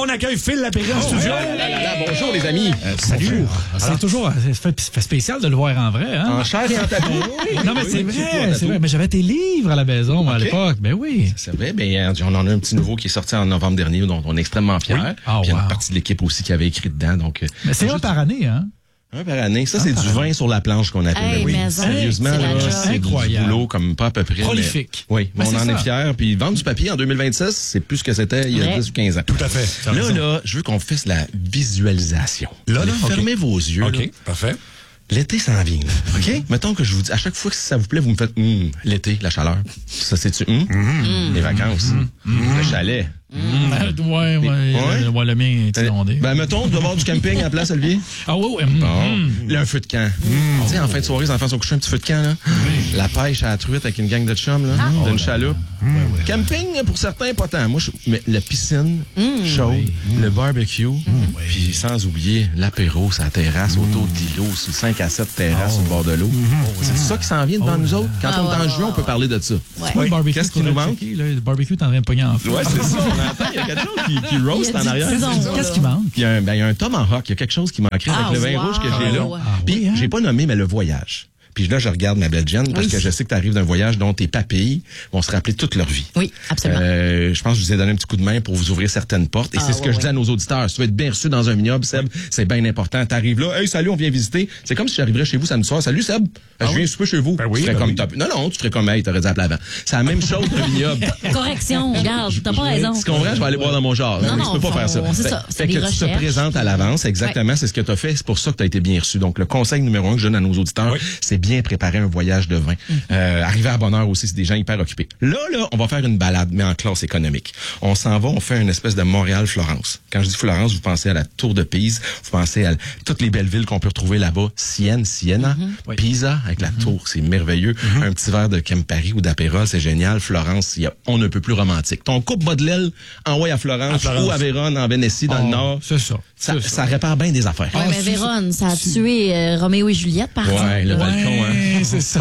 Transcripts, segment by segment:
On accueille Phil Lapéry en studio. Bonjour les amis. Salut. C'est toujours fait spécial de le voir en vrai. Hein? En chair et en tapis. Non, mais c'est vrai. Mais j'avais tes livres à la maison à l'époque. Ben oui. C'est vrai. Ben, on en a un petit nouveau qui est sorti en novembre dernier, dont on est extrêmement fiers. Oui. Puis il y a une partie de l'équipe aussi qui avait écrit dedans. Donc, mais c'est un par année, hein? Un par année. Ça, c'est du vin sur la planche qu'on appelle. Oui. Sérieusement, c'est du boulot comme pas à peu près. Prolifique. Mais, oui, mais on en est fiers. Puis vendre du papier en 2026, c'est plus ce que c'était il y a 10 ou 15 ans. Tout à fait. Là, je veux qu'on fasse la visualisation. Là, fermez vos yeux. OK, là. parfait. L'été s'en vient. OK? Mettons que je vous dis, à chaque fois que ça vous plaît, vous me faites l'été, la chaleur. Ça, c'est-tu les vacances, le chalet. Ouais, le mien est inondé. Ben, mettons, de voir du camping en place, Olivier. Ah oui. Là, un feu de camp. Tu sais, en fin de soirée, les enfants sont couchés, un petit feu de camp, là. La pêche à la truite avec une gang de chums, là. D'une chaloupe. Camping, pour certains, pas tant. Moi, mais la piscine chaude, le barbecue, puis sans oublier l'apéro, sa terrasse, autour de l'îlot, sur 5 à 7 terrasses sur le bord de l'eau. C'est ça qui s'en vient devant nous autres. Quand on est en juin, on peut parler de ça. Qu'est-ce qui nous manque? Le barbecue, t'en train de pogner en feu. Ouais, c'est ça. Il y a quelque chose qui roast en arrière. Qu'est-ce qui manque? Il y a un tomahawk. Il y a quelque chose qui manquerait avec le vin rouge que j'ai là. Puis, j'ai pas nommé, mais le voyage. Puis là, je regarde ma belle Jen parce que je sais que tu arrives d'un voyage dont tes papilles vont se rappeler toute leur vie. Oui, absolument. Je pense que je vous ai donné un petit coup de main pour vous ouvrir certaines portes. Et c'est ce que je dis à nos auditeurs. Si tu veux être bien reçu dans un vignoble, Seb, c'est bien important. Tu arrives là, hey, salut, on vient visiter. C'est comme si j'arriverais chez vous samedi soir. Salut, Seb. Je viens souper chez vous. Tu serais comme top. Non, tu serais comme, hey, t'aurais dit à l'avant. C'est la même chose que le vignoble. Correction, regarde, t'as pas raison. Tu comprends? Je vais aller boire dans mon genre. Non, tu peux pas faire ça. C'est ça. Fait que tu te présentes à l'avance. Exactement. C'est ce que tu as fait. C'est pour ça que tu as été bien reçu. Donc, le conseil numéro 1 que je donne à nos auditeurs, c'est bien préparer un voyage de vin. Arriver à bonne heure aussi, c'est des gens hyper occupés. Là, on va faire une balade, mais en classe économique. On s'en va, on fait une espèce de Montréal-Florence. Quand je dis Florence, vous pensez à la Tour de Pise, vous pensez à toutes les belles villes qu'on peut retrouver là-bas. Siena, Pisa, avec la tour, c'est merveilleux. Un petit verre de Campari ou d'Apérol, c'est génial. Florence, on ne peut plus romantique. Ton coupe bas de l'aile, envoie à Florence ou à Vérone, en Vénétie, dans le Nord. C'est ça. Ça répare bien des affaires. Oui, mais Vérone, ça a tué Roméo et Juliette, par exemple. Ouais, le balcon, hein. C'est ça.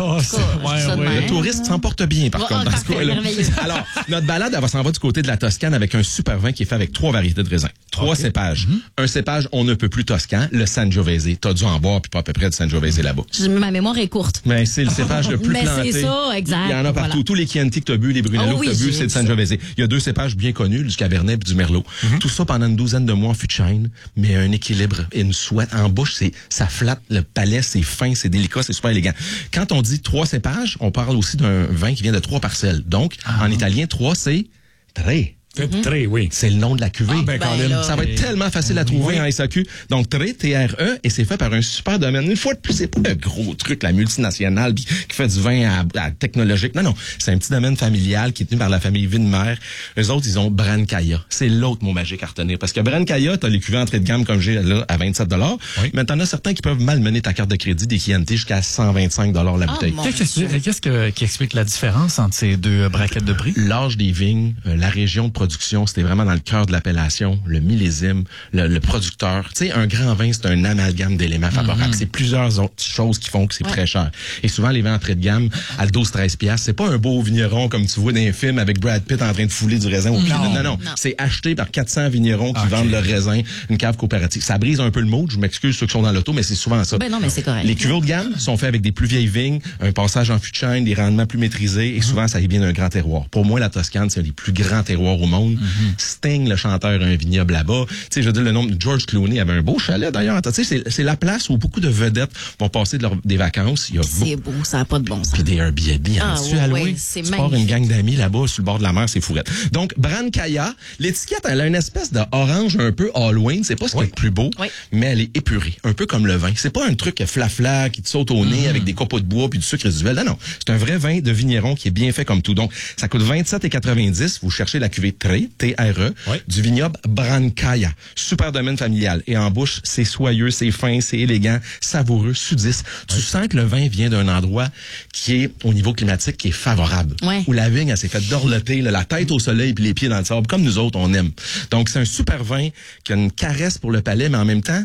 Le touriste s'en porte bien, par contre, dans ce coin-là. Alors, notre balade, elle va s'en va du côté de la Toscane avec un super vin qui est fait avec 3 variétés de raisins. 3 cépages. Un cépage, on ne peut plus toscan, le Sangiovese. T'as dû en boire, puis pas à peu près de Sangiovese là-bas. Ma mémoire est courte. Mais c'est le cépage le plus planté. Mais c'est ça, exact. Il y en a partout. Voilà. Tous les Chianti que t'as bu, les Brunello que t'as bu, c'est le Sangiovese. Il y a 2 cépages bien connus, du Cabernet et du Merlot. Tout ça pendant une douzaine de mois en fût de chêne, mais un équilibre et une souhaite. En bouche, ça flatte le palais, c'est fin, c'est délicat, c'est super élégant. Quand on dit 3 cépages, on parle aussi d'un vin qui vient de 3 parcelles. Donc, en italien, 3, c'est tre. Très, oui. C'est le nom de la cuvée. là, ça va être tellement facile à trouver en SAQ. Donc, Tre, T-R-E, et c'est fait par un super domaine. Une fois de plus, c'est pas le gros truc, la multinationale qui fait du vin à technologique. Non, c'est un petit domaine familial qui est tenu par la famille Vinmer. Eux autres, ils ont Brancaia. C'est l'autre mot magique à retenir. Parce que Brancaia, t'as les cuvées entrée de gamme comme j'ai là à 27 $. Mais t'en as certains qui peuvent malmener ta carte de crédit des Chianti jusqu'à 125 $ la bouteille. Qu'est-ce qui explique la différence entre ces deux braquettes de prix? L'âge des vignes, la région de production, c'était vraiment dans le cœur de l'appellation, le millésime, le producteur. Tu sais, un grand vin, c'est un amalgame d'éléments favorables. C'est plusieurs autres choses qui font que c'est très cher. Et souvent, les vins entrée de gamme, à 12-13 $, c'est pas un beau vigneron comme tu vois dans les films avec Brad Pitt en train de fouler du raisin au pied. Non. C'est acheté par 400 vignerons qui vendent le raisin, une cave coopérative. Ça brise un peu le mood, je m'excuse ceux qui sont dans l'auto, mais c'est souvent ça. Ben non, mais c'est correct. Les cuvées haut de gamme sont faits avec des plus vieilles vignes, un passage en fût de chêne, des rendements plus maîtrisés, et souvent, ça vient d'un grand terroir. Pour moi, la Toscane, c'est un des plus grands terroirs au monde. Sting, le chanteur, a un vignoble là-bas. Tu sais, je veux dire, le nom de George Clooney avait un beau chalet, d'ailleurs. Tu sais, c'est la place où beaucoup de vedettes vont passer des vacances. C'est beau, ça n'a pas de bon sens. Puis des Airbnb, tu à louer. C'est tu magnifique. pars une gang d'amis là-bas, sur le bord de la mer, c'est fourrette. Donc, Brancaia, l'étiquette, elle a une espèce de orange un peu Halloween. C'est pas ce qui est le plus beau, mais elle est épurée. Un peu comme le vin. C'est pas un truc flafla qui te saute au nez avec des copeaux de bois puis du sucre résiduel. Non. C'est un vrai vin de vigneron qui est bien fait comme tout. Donc, ça coûte 27,90 $. Vous cherchez la cuvée Tre, T-R-E, du vignoble Brancaia. Super domaine familial. Et en bouche, c'est soyeux, c'est fin, c'est élégant, savoureux, sudiste. Tu sens que le vin vient d'un endroit qui est, au niveau climatique, qui est favorable. Où la vigne, elle s'est fait dorloter, la tête au soleil puis les pieds dans le sable, comme nous autres, on aime. Donc, c'est un super vin qui a une caresse pour le palais, mais en même temps,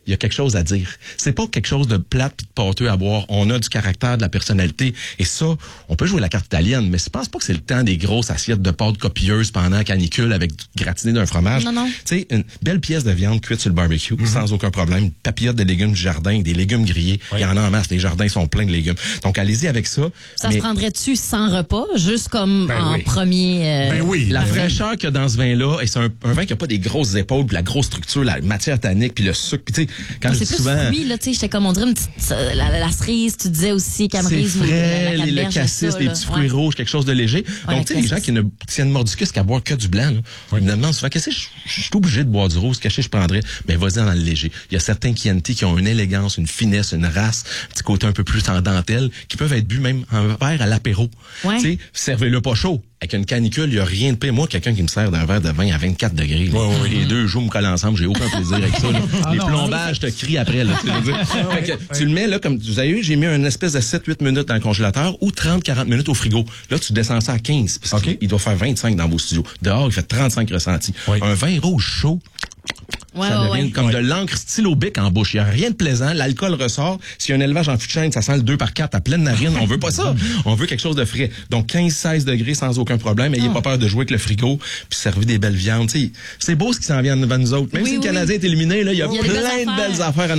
il y a quelque chose à dire. C'est pas quelque chose de plate pis de pâteux à boire. On a du caractère, de la personnalité. Et ça, on peut jouer la carte italienne, mais je pense pas que c'est le temps des grosses assiettes de pâtes copieuses pendant la canicule avec du gratiné d'un fromage. Non. Tu sais, une belle pièce de viande cuite sur le barbecue, sans aucun problème. Une papillote de légumes du jardin, des légumes grillés. Il y en a en masse. Les jardins sont pleins de légumes. Donc, allez-y avec ça. Ça se prendrait-tu sans repas, juste comme premier... La fraîcheur qu'il y a dans ce vin-là, et c'est un vin qui a pas des grosses épaules, puis la grosse structure, la matière tannique, puis le sucre. Puis tu sais, quand je dis souvent... C'est plus fruit, là, tu sais, j'étais comme on dirait une petite... La cerise, tu disais aussi, camerise. C'est frais, le cassis, les petits fruits rouges, quelque chose de léger. Donc, tu sais, les gens qui ne tiennent mordicus qu'à boire que du blanc, là, ils me demandent souvent, qu'est-ce que je suis obligé de boire du rose, qu'est-ce que je prendrais? Ben, vas-y dans le léger. Il y a certains Chianti qui ont une élégance, une finesse, une race, un petit côté un peu plus en dentelle, qui peuvent être bu même en verre à l'apéro. Tu sais, servez-le pas chaud. Avec une canicule, il n'y a rien de pire. Moi, quelqu'un qui me sert d'un verre de vin à 24 degrés, les deux joues me collent ensemble, j'ai aucun plaisir avec ça. Les plombages te crient après. Là, fait que, tu le mets, là, comme vous avez vu, j'ai mis une espèce de 7-8 minutes dans le congélateur ou 30-40 minutes au frigo. Là, tu descends ça à 15. Parce qu'il doit faire 25 dans vos studios. Dehors, il fait 35 ressentis. Un vin rouge chaud, ça devient comme de l'encre stylo bic en bouche. Il n'y a rien de plaisant. L'alcool ressort. S'il y a un élevage en fût de chêne, ça sent le 2x4 à pleine narine. On veut pas ça. On veut quelque chose de frais. Donc, 15-16 degrés sans aucun problème. Ayez pas peur de jouer avec le frigo. Puis servez des belles viandes. T'sais, c'est beau ce qui s'en vient devant nous autres. Même si le Canadien est éliminé, là, il y a plein de belles affaires à